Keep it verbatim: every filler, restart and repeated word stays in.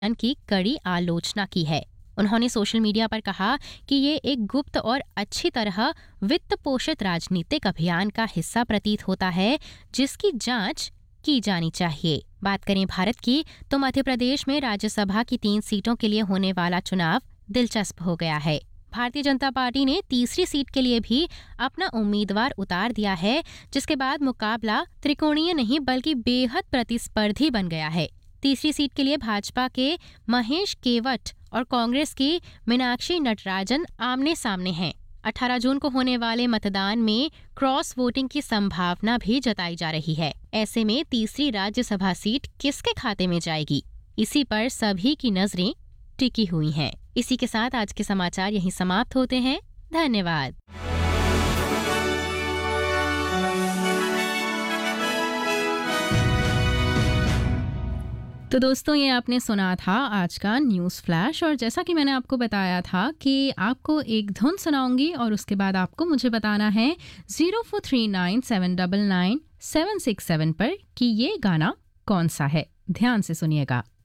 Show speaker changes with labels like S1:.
S1: बयान की कड़ी आलोचना की है। उन्होंने सोशल मीडिया पर कहा कि ये एक गुप्त और अच्छी तरह वित्त पोषित राजनीतिक अभियान का हिस्सा प्रतीत होता है, जिसकी जांच की जानी चाहिए। बात करें भारत की, तो मध्य प्रदेश में राज्यसभा की तीन सीटों के लिए होने वाला चुनाव दिलचस्प हो गया है। भारतीय जनता पार्टी ने तीसरी सीट के लिए भी अपना उम्मीदवार उतार दिया है, जिसके बाद मुकाबला त्रिकोणीय नहीं बल्कि बेहद प्रतिस्पर्धी बन गया है। तीसरी सीट के लिए भाजपा के महेश केवट और कांग्रेस की मीनाक्षी नटराजन आमने सामने हैं। अठारह जून को होने वाले मतदान में क्रॉस वोटिंग की संभावना भी जताई जा रही है। ऐसे में तीसरी राज्यसभा सीट किसके खाते में जाएगी, इसी पर सभी की नजरें टिकी हुई हैं। इसी के साथ आज के समाचार यहीं समाप्त होते हैं। धन्यवाद। तो दोस्तों, ये आपने सुना था आज का न्यूज़ फ्लैश, और जैसा कि मैंने आपको बताया था कि आपको एक धुन सुनाऊंगी और उसके बाद आपको मुझे बताना है zero four three nine seven double nine seven six seven पर कि ये गाना कौन सा है। ध्यान से सुनिएगा।